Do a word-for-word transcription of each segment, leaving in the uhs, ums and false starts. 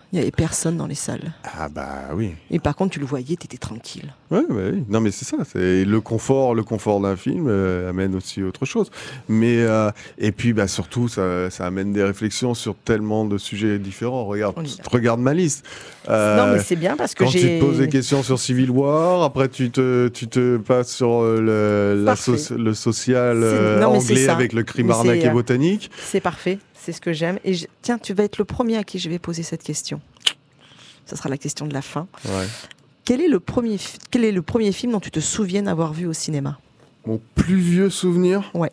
Il n'y avait personne dans les salles. Ah bah oui. Et par contre, tu le voyais, tu étais tranquille. Ouais, bah oui. Non mais c'est ça, c'est le confort, le confort d'un film euh, amène aussi autre chose. Mais euh, et puis bah surtout, ça, ça amène des réflexions sur tellement de sujets différents. Regarde, regarde ma liste. Euh, non mais c'est bien parce que quand j'ai... tu te poses des questions sur Civil War, après tu te tu te passes sur le, la so- le social euh, non, anglais avec le crime arnaque et botanique. C'est parfait. C'est ce que j'aime. Et je... tiens, tu vas être le premier à qui je vais poser cette question. Ça sera la question de la fin. Ouais. Quel est le premier, fi... Quel est le premier film dont tu te souviens avoir vu au cinéma ? Mon plus vieux souvenir ? Ouais.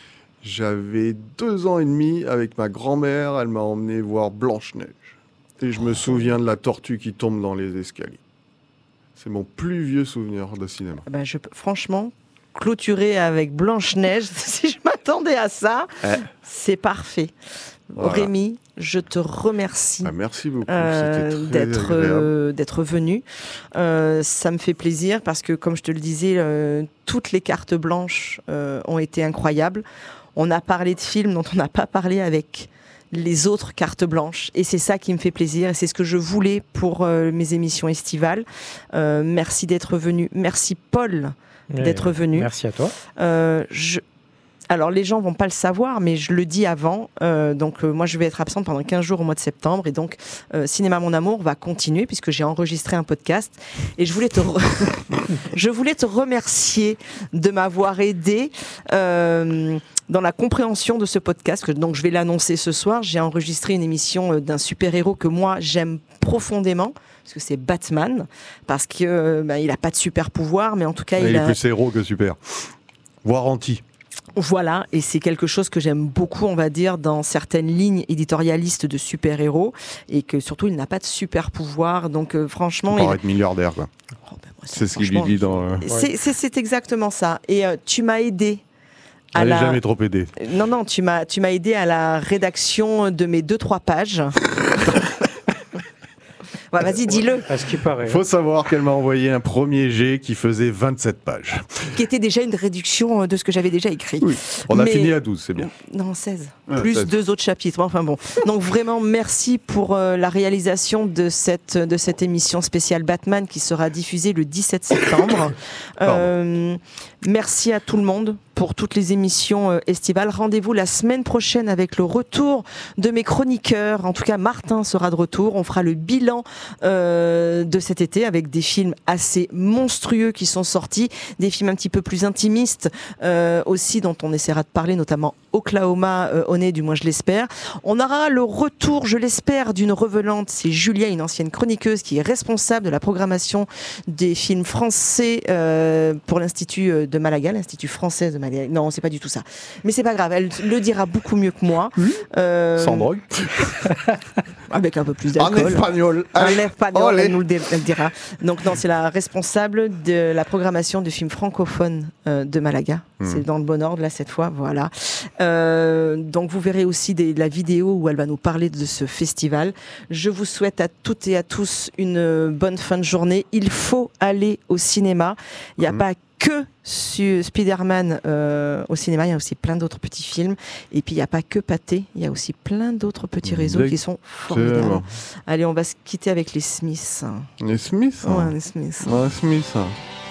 J'avais deux ans et demi avec ma grand-mère. Elle m'a emmené voir Blanche-Neige. Et je me souviens de la tortue qui tombe dans les escaliers. C'est mon plus vieux souvenir de cinéma. Ben je... Franchement, clôturer avec Blanche-Neige, si je m'attendais à ça, ouais. C'est parfait. Voilà. Rémi, je te remercie. Ah, merci beaucoup. Euh, d'être, euh, d'être venu. Euh, ça me fait plaisir parce que, comme je te le disais, euh, toutes les cartes blanches euh, ont été incroyables. On a parlé de films dont on n'a pas parlé avec les autres cartes blanches. Et c'est ça qui me fait plaisir. Et c'est ce que je voulais pour euh, mes émissions estivales. Euh, merci d'être venu. Merci, Paul, Mais d'être venu. Merci à toi. Euh, je... Alors, les gens vont pas le savoir, mais je le dis avant. Euh, donc, euh, moi, je vais être absente pendant quinze jours au mois de septembre. Et donc, euh, Cinéma Mon Amour va continuer puisque j'ai enregistré un podcast. Et je voulais te, re... je voulais te remercier de m'avoir aidé euh, dans la compréhension de ce podcast. Donc, je vais l'annoncer ce soir. J'ai enregistré une émission d'un super-héros que moi, j'aime profondément. Parce que c'est Batman. Parce qu'il euh, bah, n'a pas de super-pouvoir, mais en tout cas... Il, il est a... plus héros que super. Voire anti. Voilà, et c'est quelque chose que j'aime beaucoup, on va dire, dans certaines lignes éditorialistes de super-héros, et que surtout, il n'a pas de super-pouvoir, donc euh, franchement... Il il être milliardaire, quoi. Oh, ben moi, c'est ce qu'il lui dit dans... Euh... C'est, c'est, c'est exactement ça, et euh, tu m'as aidé à Elle la... jamais trop aidé. Non, non, tu m'as, tu m'as aidé à la rédaction de mes deux, trois pages. Ouais, vas-y, dis-le. À ce qui paraît. Il faut savoir qu'elle m'a envoyé un premier jet qui faisait vingt-sept pages. Qui était déjà une réduction de ce que j'avais déjà écrit. Oui, on Mais... a fini à douze, c'est bien. Non, seize. Ah, plus seize. Deux autres chapitres. Enfin bon. Donc vraiment, merci pour euh, la réalisation de cette, de cette émission spéciale Batman qui sera diffusée le dix-sept septembre. euh, merci à tout le monde pour toutes les émissions euh, estivales. Rendez-vous la semaine prochaine avec le retour de mes chroniqueurs. En tout cas, Martin sera de retour. On fera le bilan euh, de cet été avec des films assez monstrueux qui sont sortis, des films un petit peu plus intimistes euh, aussi dont on essaiera de parler, notamment Oklahoma euh, Honey, du moins je l'espère. On aura le retour, je l'espère, d'une revenante. C'est Julia, une ancienne chroniqueuse qui est responsable de la programmation des films français euh, pour l'Institut de Malaga, l'Institut français de Malaga. Non, c'est pas du tout ça. Mais c'est pas grave, elle le dira beaucoup mieux que moi. Mmh. Euh... Sans drogue. Avec un peu plus d'alcool. En espagnol. En espagnol, elle nous le elle dira. Donc non, c'est la responsable de la programmation de films francophones euh, de Malaga. Mmh. C'est dans le bon ordre, là, cette fois. Voilà. Euh, donc vous verrez aussi des, la vidéo où elle va nous parler de ce festival. Je vous souhaite à toutes et à tous une bonne fin de journée. Il faut aller au cinéma. Il n'y a mmh. pas que sur Spider-Man euh, au cinéma, il y a aussi plein d'autres petits films. Et puis, il n'y a pas que Pathé, il y a aussi plein d'autres petits réseaux Exactement. Qui sont formidables. Allez, on va se quitter avec les Smiths. Les Smiths Ouais, les Smiths. Les Smiths.